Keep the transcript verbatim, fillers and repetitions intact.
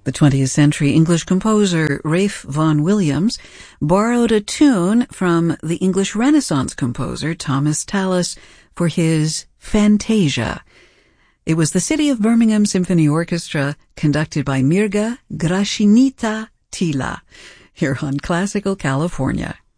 The twentieth century English composer Ralph Vaughan Williams borrowed a tune from the English Renaissance composer Thomas Tallis for his Fantasia. It was the City of Birmingham Symphony Orchestra, conducted by Mirga Grashinita Tila, here on Classical California.